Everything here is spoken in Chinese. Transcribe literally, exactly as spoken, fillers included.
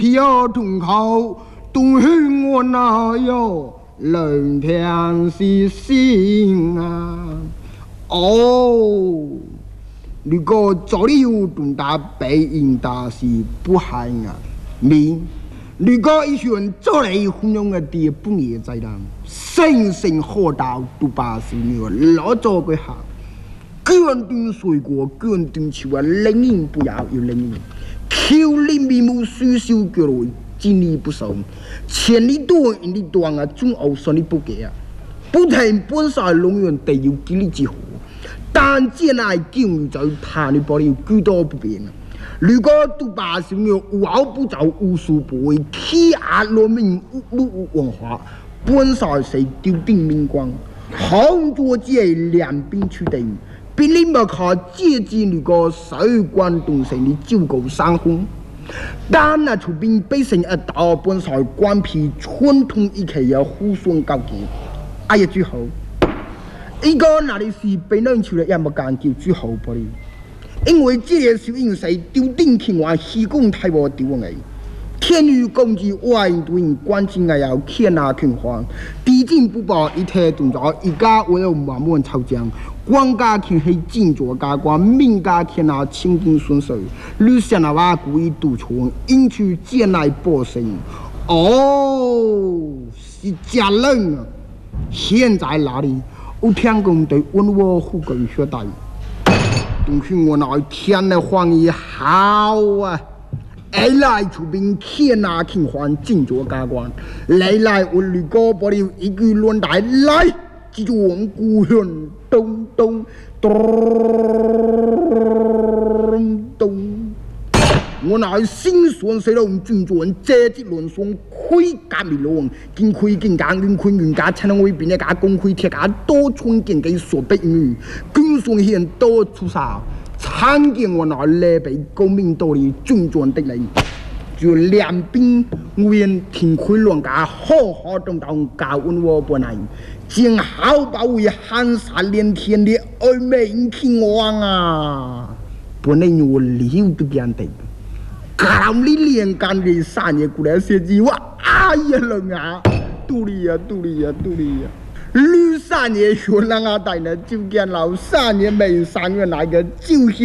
飘通口，东去我哪有冷天是心啊？哦，如果早里有东大背影大是不害啊，明。如果一群做来弘扬的地不业在人，生生好道都把是你老早个行，个人定水果，个人定球啊，零零不要有零零，求你面目虚修过来，尽力不受，千里多人里多啊，总后算你不给啊，不停本晒龙源地有几里之好，但见来见就谈你保你居多不变啊。如果都把小鸟无后不走无数不会欺压罗命无无文化，本晒是丢定明光，杭州界两边取定，比你们靠借鉴如果手关东城的九狗三红，但那出兵百姓一到本晒关皮串通一起要互相交结，哎呀最好，一个那里是被人出来也没敢叫最好不哩。因为这个小因是丢定天外西贡太无丢诶，天雨攻击外对关键也要天下天荒，地震不保一切动作，一家为了慢慢操将，官家天黑进作家官，民家天下清净顺水，吕县那话故意杜从，引去见来百姓。哦，是家人啊！现在哪里有天公对温我护根学大。东去我那天的黄衣好啊！哎来出兵天拿天还进作家官，来来我吕哥把你一句乱带来，记住我们故乡咚咚咚咚。我那心酸死了，军主人这支论双亏革命路，经亏经干经亏人家才能为别人家公亏铁家多春经给所被女，军双现多出杀，参见我那来被国民党的军主的人，就两边为天亏乱家，好好动动搞稳我不来，正好把为汉杀连天的二美天王啊，不能我理都变的。搞你连干的三年过来设计我哎呀人啊，肚里呀肚里呀肚里呀，绿三年学人啊带呢就见老三年没三月那个就